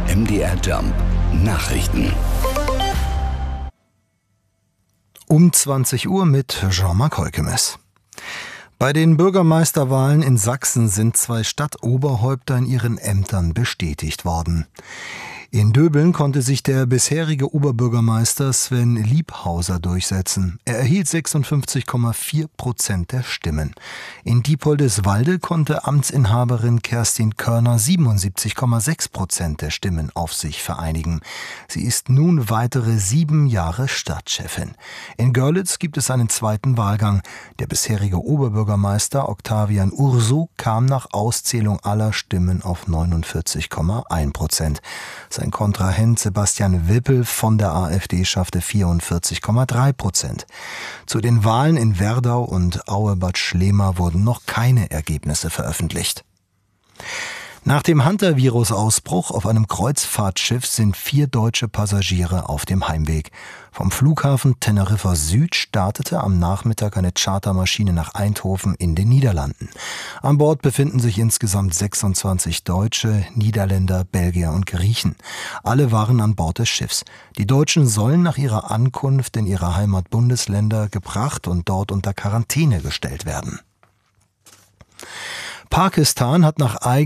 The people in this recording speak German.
MDR Jump Nachrichten. Um 20 Uhr mit Jean-Marc Heukemes. Bei den Bürgermeisterwahlen in Sachsen sind 2 Stadtoberhäupter in ihren Ämtern bestätigt worden. In Döbeln konnte sich der bisherige Oberbürgermeister Sven Liebhauser durchsetzen. Er erhielt 56,4% der Stimmen. In Diepoldeswalde konnte Amtsinhaberin Kerstin Körner 77,6% der Stimmen auf sich vereinigen. Sie ist nun weitere 7 Jahre Stadtchefin. In Görlitz gibt es einen zweiten Wahlgang. Der bisherige Oberbürgermeister Octavian Urso kam nach Auszählung aller Stimmen auf 49,1%. Sein Kontrahent Sebastian Wippel von der AfD schaffte 44,3%. Zu den Wahlen in Werdau und Aue-Bad Schlema wurden noch keine Ergebnisse veröffentlicht. Nach dem Hantavirus-Ausbruch auf einem Kreuzfahrtschiff sind 4 deutsche Passagiere auf dem Heimweg. Vom Flughafen Teneriffa Süd startete am Nachmittag eine Chartermaschine nach Eindhoven in den Niederlanden. An Bord befinden sich insgesamt 26 Deutsche, Niederländer, Belgier und Griechen. Alle waren an Bord des Schiffs. Die Deutschen sollen nach ihrer Ankunft in ihre Heimatbundesländer gebracht und dort unter Quarantäne gestellt werden. Pakistan hat nach